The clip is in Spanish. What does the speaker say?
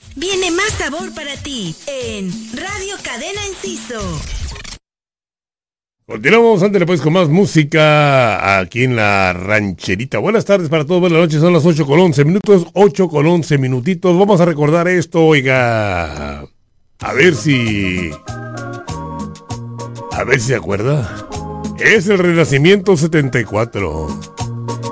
Viene más sabor para ti en Radio Cadena Enciso. Continuamos, ándale pues con más música aquí en la rancherita. Buenas tardes para todos, buenas noches, son las 8:11 minutos, 8:11 minutitos. Vamos a recordar esto, oiga. A ver si se acuerda. Es el Renacimiento 74.